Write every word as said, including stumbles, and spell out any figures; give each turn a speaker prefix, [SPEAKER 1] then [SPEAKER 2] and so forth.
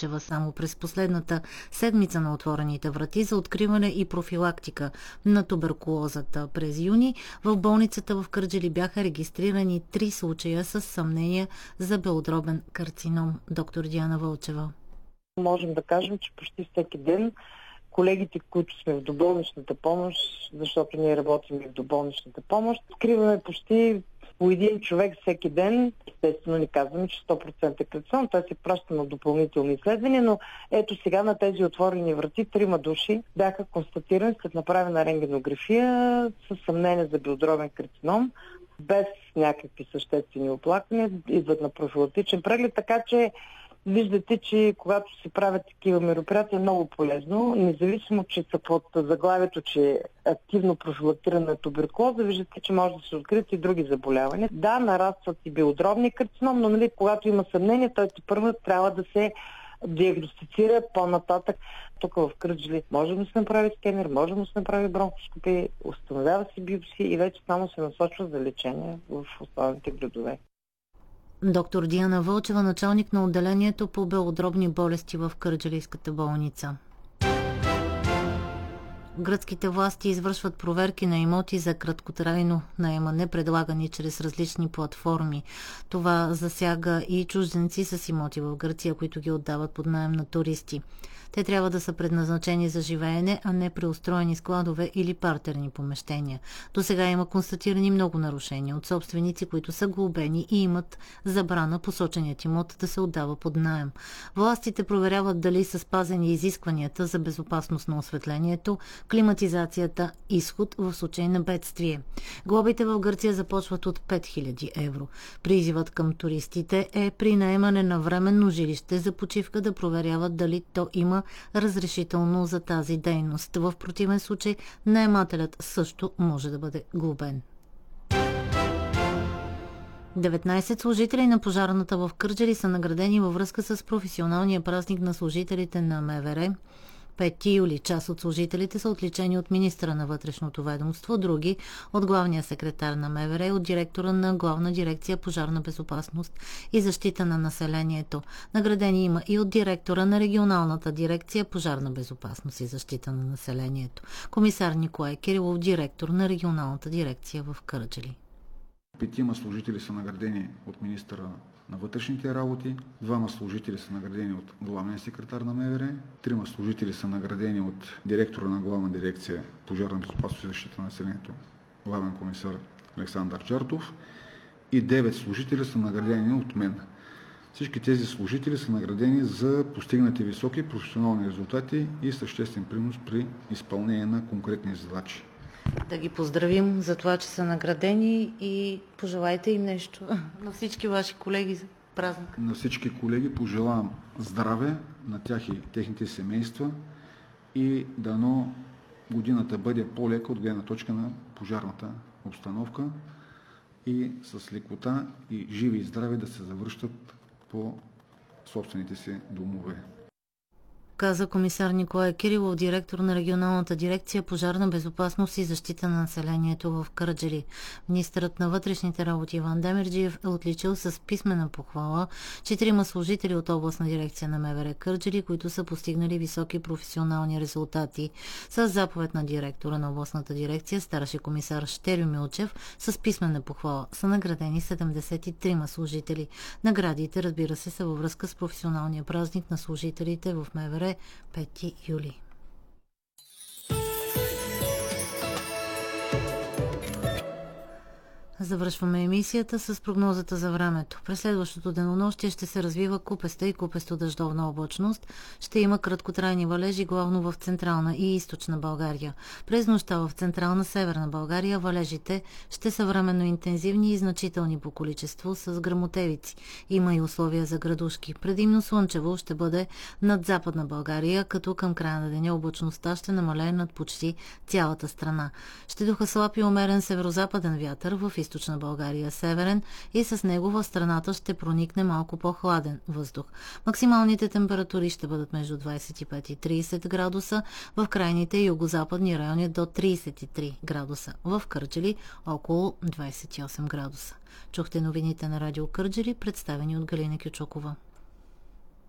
[SPEAKER 1] Вълчева. Само през последната седмица на отворените врати за откриване и профилактика на туберкулозата през юни в болницата в Кърджали бяха регистрирани три случая с съмнения за белодробен карцином. Доктор Диана Вълчева.
[SPEAKER 2] Можем да кажем, че почти всеки ден колегите, които сме в доболничната помощ, защото ние работим и в доболничната помощ, откриваме почти по един човек всеки ден. Естествено не казваме, че сто процента е карцином, той се праща на допълнителни изследвания, но ето сега на тези отворени врати трима души бяха констатирани след направена рентгенография с съмнение за белодробен карцином, без някакви съществени оплаквания, идват на профилактичен преглед, така че виждате, че когато се правят такива мероприятия е много полезно, независимо, че са под заглавието, че е активно профилактирана туберкулоза, виждате, че може да се открият и други заболявания. Да, нарастват и белодробни карцином, но нали, когато има съмнение, той първо трябва да се диагностицира по-нататък. Тук в Кърджали може да се направи скенер, може да се направи бронхоскопия, установява се биопсия и вече само се насочва за лечение в останалите градове.
[SPEAKER 1] Доктор Диана Вълчева, началник на отделението по белодробни болести в Кърджалийската болница. Гръцките власти извършват проверки на имоти за краткотрайно наемане, предлагани чрез различни платформи. Това засяга и чужденци с имоти в Гърция, които ги отдават под наем на туристи. Те трябва да са предназначени за живеене, а не преустроени складове или партерни помещения. До сега има констатирани много нарушения от собственици, които са глобени и имат забрана посоченият имот да се отдава под наем. Властите проверяват дали са спазени изискванията за безопасност на осветлението, климатизацията, изход в случай на бедствие. Глобите в Гърция започват от пет хиляди евро. Призивът към туристите е при наемане на временно жилище за почивка да проверяват дали то има разрешително за тази дейност. В противен случай наемателят също може да бъде глобен. деветнайсет служители на пожарната в Кърджали са наградени във връзка с професионалния празник на служителите на МВР. пети юли. Част от служителите са отличени от министра на вътрешното ведомство, други от главния секретар на МВР и от директора на Главна дирекция пожарна безопасност и защита на населението. Наградени има и от директора на регионалната дирекция пожарна безопасност и защита на населението. Комисар Николай Кирилов, директор на регионалната дирекция в Кърджали.
[SPEAKER 3] Петима служители са наградени от министъра на вътрешните работи, двама служители са наградени от главния секретар на МВР, трима служители са наградени от директора на Главна дирекция пожарна безопасност и защита на населението, главен комисар Александър Чартов, и девет служители са наградени от мен. Всички тези служители са наградени за постигнати високи професионални резултати и съществен принос при изпълнение на конкретни задачи.
[SPEAKER 1] Да ги поздравим за това, че са наградени и пожелайте им нещо на всички ваши колеги за празник.
[SPEAKER 3] На всички колеги пожелавам здраве, на тях и техните семейства и дано годината бъде по-лека от гледна точка на пожарната обстановка и с лекота и живи и здрави да се завръщат по собствените си домове.
[SPEAKER 1] Каза комисар Николай Кирилов, директор на регионалната дирекция пожарна безопасност и защита на населението в Кърджали. Министърът на вътрешните работи Иван Демерджиев е отличил с писмена похвала четирима служители от областна дирекция на МВР Кърджали, които са постигнали високи професионални резултати. С заповед на директора на областната дирекция, старши комисар Щерю Милчев, с писмена похвала са наградени седемдесет и трима служители. Наградите, разбира се, са във връзка с професионалния празник на служителите в МВР пети юли. Завършваме емисията с прогнозата за времето. През следващото денонощие ще се развива купеста и купесто-дъждовна облачност. Ще има краткотрайни валежи, главно в централна и източна България. През нощта в централна северна България валежите ще са временно интензивни и значителни по количество с гръмотевици. Има и условия за градушки. Предимно слънчево ще бъде над западна България, като към края на деня облачността ще намалее над почти цялата страна. Ще духа слаб и умерен северозападен вятър в източна България северен и с него в страната ще проникне малко по-хладен въздух. Максималните температури ще бъдат между двадесет и пет и тридесет градуса, в крайните югозападни райони до тридесет и три градуса, в Кърджали около двадесет и осем градуса. Чухте новините на радио Кърджали, представени от Галина Кючукова.